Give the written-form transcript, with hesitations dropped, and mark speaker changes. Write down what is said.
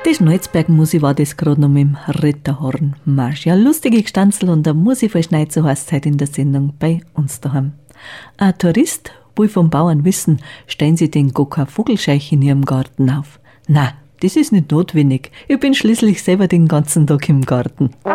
Speaker 1: Die Schnalzbergmusi war das gerade noch mit dem Ritterhornmarsch. Ja, lustige Gstanzl und der Musi-Verschneit, so heißt es heute in der Sendung bei uns daheim. Ein Tourist will vom Bauern wissen, stellen sie den Goka Vogelscheich in ihrem Garten auf? Na, das ist nicht notwendig. Ich bin schließlich selber den ganzen Tag im Garten.